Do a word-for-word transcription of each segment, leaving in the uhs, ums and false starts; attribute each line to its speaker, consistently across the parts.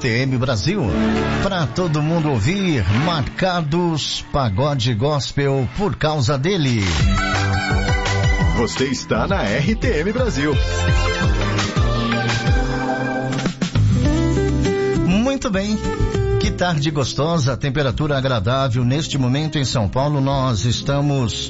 Speaker 1: T M Brasil. Para todo mundo ouvir, marcados pagode gospel por causa dele.
Speaker 2: Você está na R T M Brasil.
Speaker 1: Muito bem. Que tarde gostosa, temperatura agradável. Neste momento em São Paulo nós estamos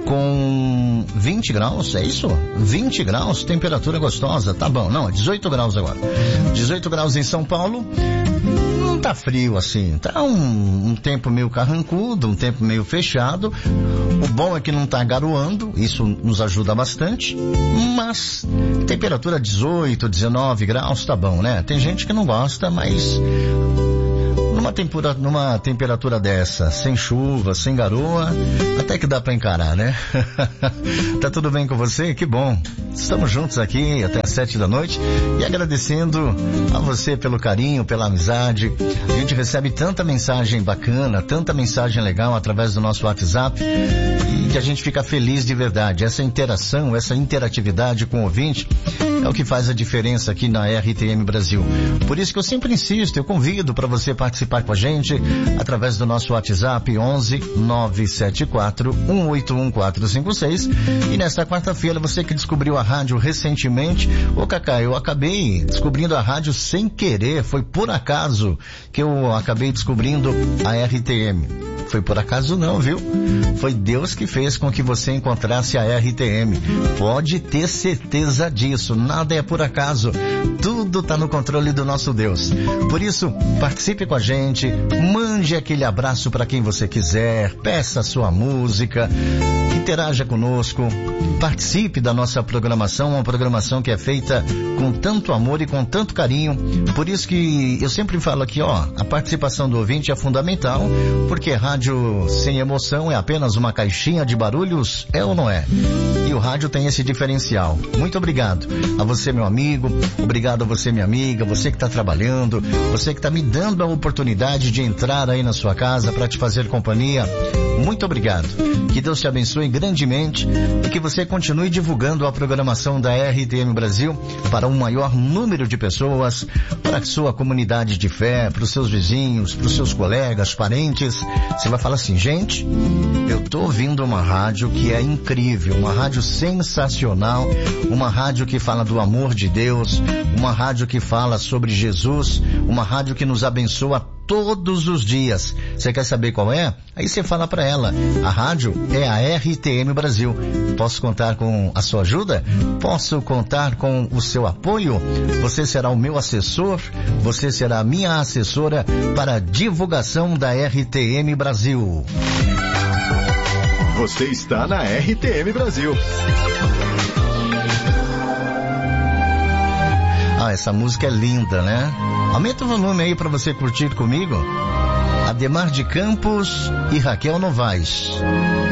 Speaker 1: com vinte graus, é isso? vinte graus, temperatura gostosa, tá bom. Não, dezoito graus agora. dezoito graus em São Paulo. Não tá frio assim, tá um, um tempo meio carrancudo, um tempo meio fechado. O bom é que não tá garoando, isso nos ajuda bastante. Mas temperatura dezoito, dezenove graus, tá bom, né? Tem gente que não gosta, mas Numa, tempura, numa temperatura dessa, sem chuva, sem garoa, até que dá pra encarar, né? Tá tudo bem com você? Que bom. Estamos juntos aqui até às sete da noite e agradecendo a você pelo carinho, pela amizade. A gente recebe tanta mensagem bacana, tanta mensagem legal através do nosso WhatsApp e que a gente fica feliz de verdade. Essa interação, essa interatividade com o ouvinte é o que faz a diferença aqui na R T M Brasil. Por isso que eu sempre insisto, eu convido para você participar com a gente através do nosso WhatsApp onze nove sete quatro um oito um quatro cinco seis. E nesta quarta-feira, você que descobriu a rádio recentemente, ô Cacá, eu acabei descobrindo a rádio sem querer, foi por acaso que eu acabei descobrindo a R T M. Foi por acaso não, viu? Foi Deus que fez com que você encontrasse a R T M. Pode ter certeza disso, nada é por acaso. Tudo está no controle do nosso Deus. Por isso, participe com a gente, mande aquele abraço para quem você quiser, peça a sua música, interaja conosco, participe da nossa programação, uma programação que é feita com tanto amor e com tanto carinho. Por isso que eu sempre falo aqui, ó, a participação do ouvinte é fundamental, porque rádio sem emoção é apenas uma caixinha de barulhos, é ou não é? E o rádio tem esse diferencial. Muito obrigado a você, meu amigo, obrigado a você, minha amiga, você que está trabalhando, você que está me dando a oportunidade de entrar aí na sua casa para te fazer companhia. Muito obrigado. Que Deus te abençoe grandemente e que você continue divulgando a programação da R T M Brasil para um maior número de pessoas, para a sua comunidade de fé, para os seus vizinhos, para os seus colegas, parentes. Você vai falar assim, gente, eu tô ouvindo uma rádio que é incrível, uma rádio sensacional, uma rádio que fala do amor de Deus, uma rádio que fala sobre Jesus, uma rádio que nos abençoa todos os dias. Você quer saber qual é? Aí você fala para ela, a rádio é a R T M Brasil. Posso contar com a sua ajuda? Posso contar com o seu apoio? Você será o meu assessor? Você será a minha assessora para a divulgação da R T M Brasil.
Speaker 2: Você está na R T M Brasil.
Speaker 1: Ah, essa música é linda, né? Aumenta o volume aí para você curtir comigo. Ademar de Campos e Raquel Novaes.